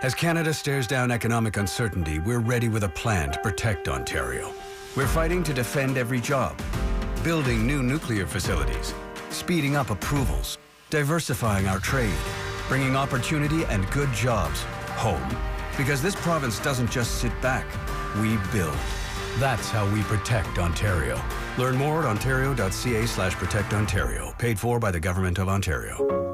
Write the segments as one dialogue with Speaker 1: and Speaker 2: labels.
Speaker 1: As Canada stares down economic uncertainty, we're ready with a plan to protect Ontario. We're fighting to defend every job, building new nuclear facilities, speeding up approvals, diversifying our trade, bringing opportunity and good jobs home. Because this province doesn't just sit back, we build. That's how we protect Ontario. Learn more at ontario.ca/protectontario. Paid for by the Government of Ontario.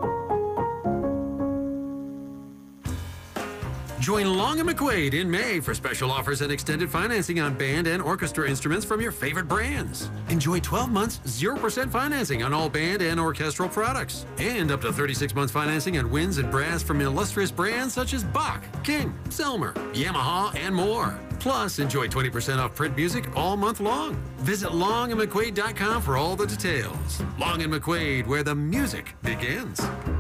Speaker 2: Join Long & McQuaid in May for special offers and extended financing on band and orchestra instruments from your favorite brands. Enjoy 12 months, 0% financing on all band and orchestral products. And up to 36 months financing on winds and brass from illustrious brands such as Bach, King, Selmer, Yamaha, and more. Plus, enjoy 20% off print music all month long. Visit longandmcquaid.com for all the details. Long & McQuaid, where the music begins.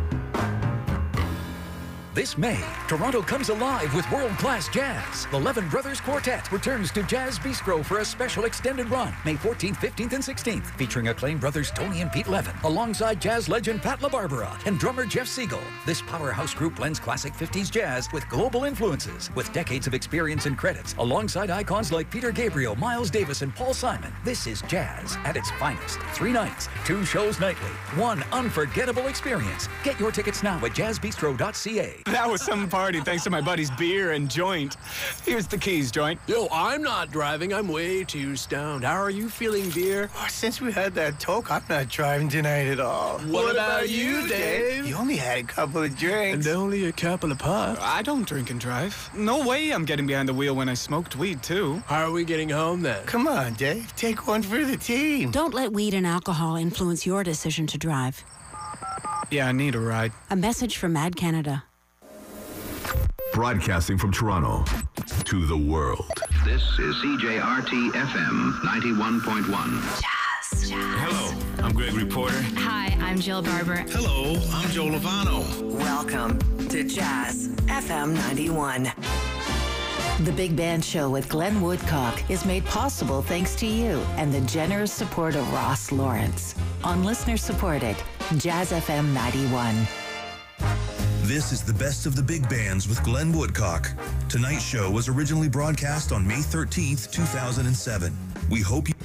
Speaker 3: This May, Toronto comes alive with world-class jazz. The Levin Brothers Quartet returns to Jazz Bistro for a special extended run, May 14th, 15th, and 16th, featuring acclaimed brothers Tony and Pete Levin, alongside jazz legend Pat LaBarbera and drummer Jeff Siegel. This powerhouse group blends classic 50s jazz with global influences, with decades of experience and credits, alongside icons like Peter Gabriel, Miles Davis, and Paul Simon. This is jazz at its finest. 3 nights, 2 shows nightly, one unforgettable experience. Get your tickets now at jazzbistro.ca.
Speaker 4: That was some party thanks to my buddy's beer and joint. Here's the keys, joint.
Speaker 5: Yo, I'm not driving. I'm way too stoned. How are you feeling, dear?
Speaker 6: Oh, since we had that talk, I'm not driving tonight at all.
Speaker 5: What about you, Dave?
Speaker 6: You only had a couple of drinks.
Speaker 5: And only a couple of puffs.
Speaker 4: I don't drink and drive. No way I'm getting behind the wheel when I smoked weed, too.
Speaker 5: How are we getting home, then?
Speaker 6: Come on, Dave. Take one for the team.
Speaker 7: Don't let weed and alcohol influence your decision to drive.
Speaker 4: Yeah, I need a ride.
Speaker 7: A message from Mad Canada.
Speaker 8: Broadcasting from Toronto to the world.
Speaker 9: This is CJRT FM 91.1.
Speaker 7: Jazz.
Speaker 10: Hello, I'm Gregory Porter.
Speaker 11: Hi, I'm Jill Barber.
Speaker 10: Hello, I'm Joe Lovano.
Speaker 12: Welcome to Jazz FM 91. The Big Band Show with Glenn Woodcock is made possible thanks to you and the generous support of Ross Lawrence on listener-supported Jazz FM 91.
Speaker 13: This is the best of the big bands with Glenn Woodcock. Tonight's show was originally broadcast on May 13th, 2007. We hope you...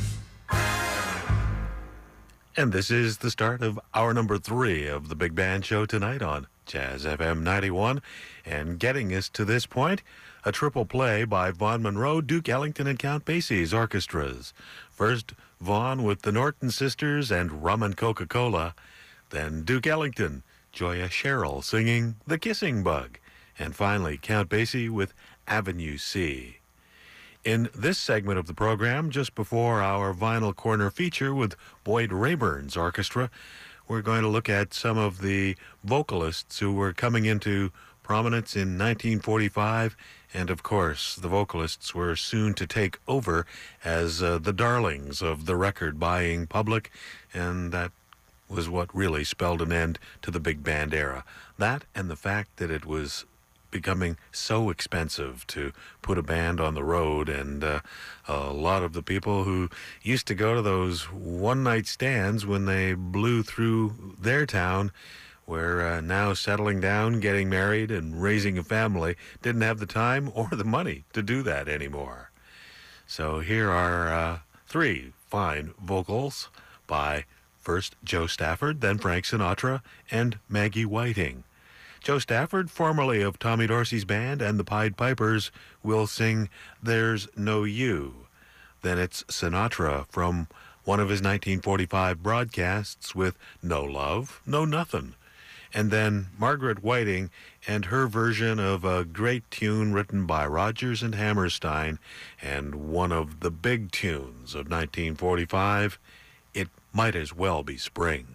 Speaker 14: And this is the start of hour number 3 of the Big Band Show tonight on Jazz FM 91. And getting us to this point, a triple play by Vaughn Monroe, Duke Ellington, and Count Basie's orchestras. First, Vaughn with the Norton Sisters and Rum and Coca-Cola. Then Duke Ellington, Joya Sherrill singing The Kissing Bug. And finally, Count Basie with Avenue C. In this segment of the program, just before our Vinyl Corner feature with Boyd Rayburn's orchestra, we're going to look at some of the vocalists who were coming into prominence in 1945, and of course, the vocalists were soon to take over as the darlings of the record-buying public, and that was what really spelled an end to the big band era. That and the fact that it was becoming so expensive to put a band on the road, and a lot of the people who used to go to those one-night stands when they blew through their town were now settling down, getting married, and raising a family, didn't have the time or the money to do that anymore. So here are 3 fine vocals by first Joe Stafford, then Frank Sinatra, and Maggie Whiting. Joe Stafford, formerly of Tommy Dorsey's band and the Pied Pipers, will sing There's No You. Then it's Sinatra from one of his 1945 broadcasts with No Love, No Nothing. And then Margaret Whiting and her version of a great tune written by Rodgers and Hammerstein, and one of the big tunes of 1945, It Might As Well Be Spring.